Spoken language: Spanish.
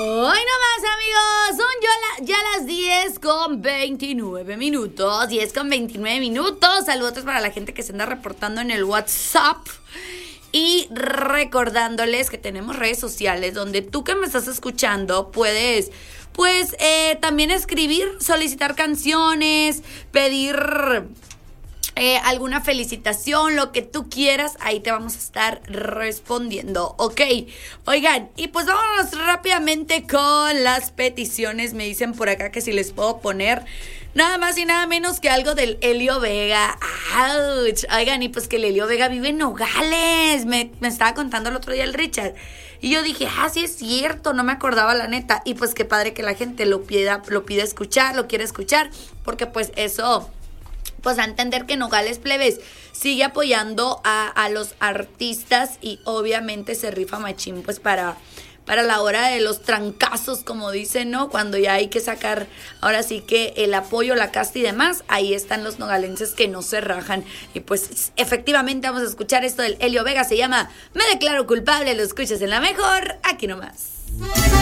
Hoy nomás, amigos, son ya las 10:29. 10:29. Saludos para la gente que se anda reportando en el WhatsApp. Y recordándoles que tenemos redes sociales donde tú que me estás escuchando puedes, también escribir, solicitar canciones, pedir alguna felicitación, lo que tú quieras, ahí te vamos a estar respondiendo, ¿ok? Oigan, y pues vámonos rápidamente con las peticiones. Me dicen por acá que si les puedo poner nada más y nada menos que algo del Elio Vega. ¡Auch! Oigan, y pues que el Elio Vega vive en Nogales. Me estaba contando el otro día el Richard. Y yo dije, sí es cierto, no me acordaba la neta. Y pues qué padre que la gente lo pide escuchar, lo quiere escuchar, porque pues eso pues a entender que Nogales Plebes sigue apoyando a los artistas y obviamente se rifa machín pues para la hora de los trancazos, como dicen, ¿no? Cuando ya hay que sacar, ahora sí que el apoyo, la casta y demás, ahí están los nogalenses que no se rajan. Y pues efectivamente vamos a escuchar esto del Elio Vega, se llama Me Declaro Culpable, lo escuchas en la mejor, aquí nomás.